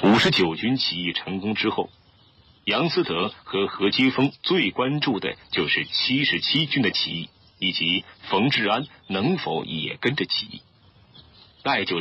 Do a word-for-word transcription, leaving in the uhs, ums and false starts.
五十九军起义成功之后，杨思德和何基沣最关注的就是七十七军的起义，以及冯治安能否也跟着起义。赖九